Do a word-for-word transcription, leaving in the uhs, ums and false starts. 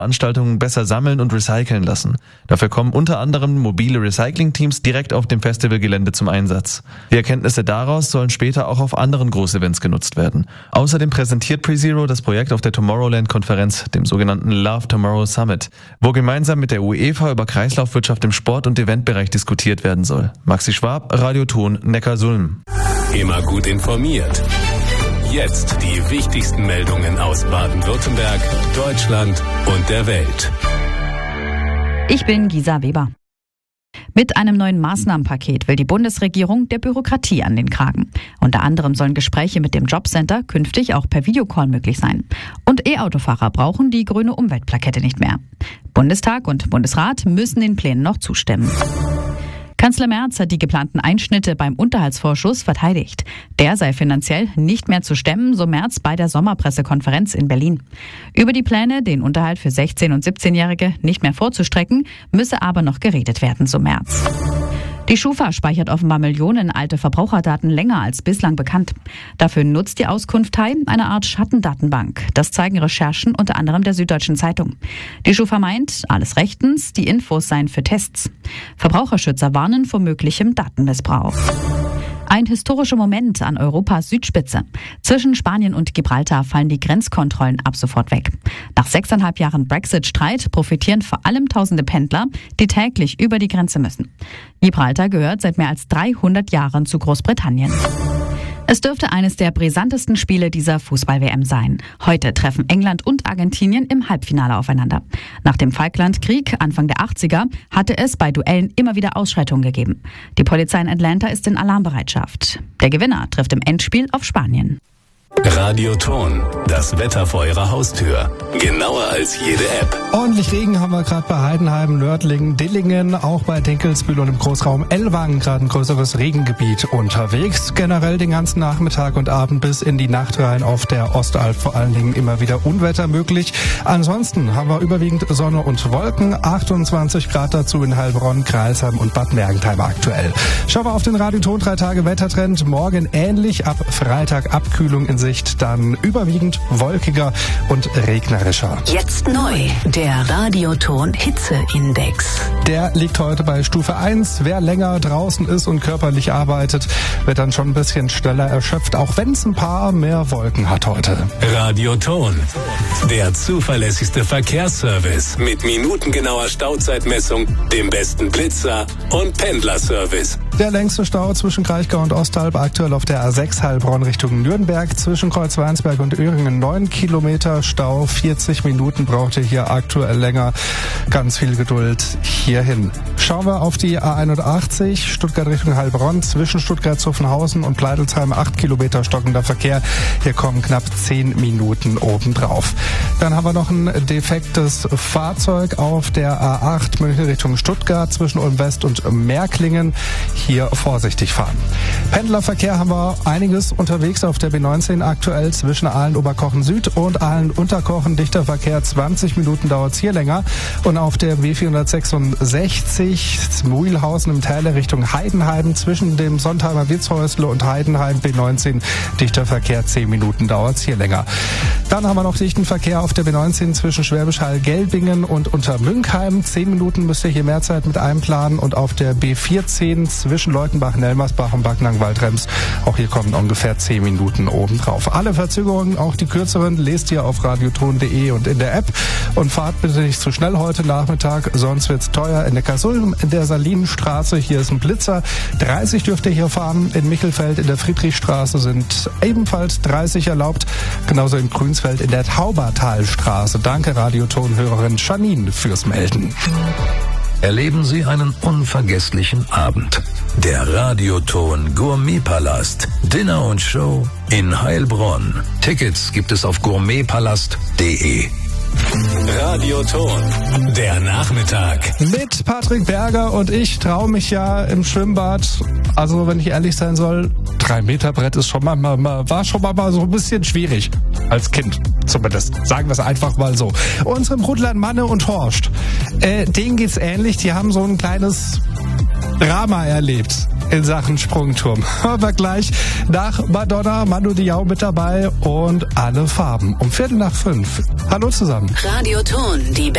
Veranstaltungen besser sammeln und recyceln lassen. Dafür kommen unter anderem mobile Recycling-Teams direkt auf dem Festivalgelände zum Einsatz. Die Erkenntnisse daraus sollen später auch auf anderen Großevents genutzt werden. Außerdem präsentiert PreZero das Projekt auf der Tomorrowland-Konferenz, dem sogenannten Love Tomorrow Summit, wo gemeinsam mit der UEFA über Kreislaufwirtschaft im Sport- und Eventbereich diskutiert werden soll. Maxi Schwab, Radio Ton, Neckarsulm. Immer gut informiert. Jetzt die wichtigsten Meldungen aus Baden-Württemberg, Deutschland und der Welt. Ich bin Gisa Weber. Mit einem neuen Maßnahmenpaket will die Bundesregierung der Bürokratie an den Kragen. Unter anderem sollen Gespräche mit dem Jobcenter künftig auch per Videocall möglich sein. Und E-Autofahrer brauchen die grüne Umweltplakette nicht mehr. Bundestag und Bundesrat müssen den Plänen noch zustimmen. Kanzler Merz hat die geplanten Einschnitte beim Unterhaltsvorschuss verteidigt. Der sei finanziell nicht mehr zu stemmen, so Merz bei der Sommerpressekonferenz in Berlin. Über die Pläne, den Unterhalt für sechzehn- und siebzehnjährige nicht mehr vorzustrecken, müsse aber noch geredet werden, so Merz. Die Schufa speichert offenbar Millionen alte Verbraucherdaten länger als bislang bekannt. Dafür nutzt die Auskunftei eine Art Schattendatenbank. Das zeigen Recherchen unter anderem der Süddeutschen Zeitung. Die Schufa meint, alles rechtens, die Infos seien für Tests. Verbraucherschützer warnen vor möglichem Datenmissbrauch. Ein historischer Moment an Europas Südspitze. Zwischen Spanien und Gibraltar fallen die Grenzkontrollen ab sofort weg. Nach sechseinhalb Jahren Brexit-Streit profitieren vor allem tausende Pendler, die täglich über die Grenze müssen. Gibraltar gehört seit mehr als dreihundert Jahren zu Großbritannien. Es dürfte eines der brisantesten Spiele dieser Fußball-W M sein. Heute treffen England und Argentinien im Halbfinale aufeinander. Nach dem Falklandkrieg Anfang der achtziger hatte es bei Duellen immer wieder Ausschreitungen gegeben. Die Polizei in Atlanta ist in Alarmbereitschaft. Der Gewinner trifft im Endspiel auf Spanien. Radio Ton, das Wetter vor Ihrer Haustür. Genauer als jede App. Ordentlich Regen haben wir gerade bei Heidenheim, Nördlingen, Dillingen, auch bei Dinkelsbühl und im Großraum Ellwangen gerade ein größeres Regengebiet unterwegs. Generell den ganzen Nachmittag und Abend bis in die Nacht rein auf der Ostalb vor allen Dingen immer wieder Unwetter möglich. Ansonsten haben wir überwiegend Sonne und Wolken, achtundzwanzig Grad dazu in Heilbronn, Crailsheim und Bad Mergentheim aktuell. Schauen wir auf den Radio Ton drei Tage Wettertrend. Morgen ähnlich, ab Freitag Abkühlung in Sicht, dann überwiegend wolkiger und regnerischer. Jetzt neu, der Radioton Hitzeindex. Der liegt heute bei Stufe eins. Wer länger draußen ist und körperlich arbeitet, wird dann schon ein bisschen schneller erschöpft, auch wenn es ein paar mehr Wolken hat heute. Radioton, der zuverlässigste Verkehrsservice mit minutengenauer Stauzeitmessung, dem besten Blitzer und Pendlerservice. Der längste Stau zwischen Kraichgau und Ostalb aktuell auf der A sechs Heilbronn Richtung Nürnberg. Zwischen Kreuzweinsberg und Öhringen neun Kilometer Stau. vierzig Minuten braucht ihr hier aktuell länger. Ganz viel Geduld hierhin. Schauen wir auf die A einundachtzig, Stuttgart Richtung Heilbronn. Zwischen Stuttgart-Zuffenhausen und Pleidelsheim acht Kilometer stockender Verkehr. Hier kommen knapp zehn Minuten obendrauf. Dann haben wir noch ein defektes Fahrzeug auf der A acht München Richtung Stuttgart zwischen Ulm West und Märklingen. Hier vorsichtig fahren. Pendlerverkehr haben wir einiges unterwegs auf der B neunzehn aktuell zwischen Aalen-Oberkochen Süd und Aalen-Unterkochen. Dichter Verkehr, zwanzig Minuten dauert es hier länger. Und auf der B vierhundertsechsundsechzig Muilhausen im Täler Richtung Heidenheim zwischen dem Sontheimer Witzhäusle und Heidenheim B neunzehn. Dichter Verkehr, zehn Minuten dauert es hier länger. Dann haben wir noch dichten Verkehr auf der B neunzehn zwischen Schwäbisch Hall-Gelbingen und Untermünkheim. zehn Minuten müsst ihr hier mehr Zeit mit einplanen. Und auf der B vierzehn zwischen Leutenbach, Nelmersbach und Backnang-Waldrems. Auch hier kommen ungefähr zehn Minuten obendrauf. Alle Verzögerungen, auch die kürzeren, lest ihr auf radioton punkt de und in der App. Und fahrt bitte nicht zu schnell heute Nachmittag, sonst wird's teuer. In Neckarsulm, in der Salinenstraße, hier ist ein Blitzer. dreißig dürft ihr hier fahren. In Michelfeld, in der Friedrichstraße sind ebenfalls dreißig erlaubt. Genauso in Grünsfeld, in der Taubertalstraße. Danke, Radioton-Hörerin Janine, fürs Melden. Erleben Sie einen unvergesslichen Abend. Der Radioton Gourmetpalast. Dinner und Show in Heilbronn. Tickets gibt es auf gourmetpalast punkt de. Radioton, der Nachmittag. Mit Patrick Berger und ich traue mich ja im Schwimmbad. Also, wenn ich ehrlich sein soll, drei Meter Brett ist schon mal, mal, war schon mal so ein bisschen schwierig. Als Kind zumindest. Sagen wir es einfach mal so. Unserem Rudlern Manne und Horst, äh, denen geht's ähnlich. Die haben so ein kleines Drama erlebt in Sachen Sprungturm. Hören wir gleich nach Madonna, Manu Diao mit dabei und alle Farben. Um Viertel nach fünf. Hallo zusammen. Radioton, die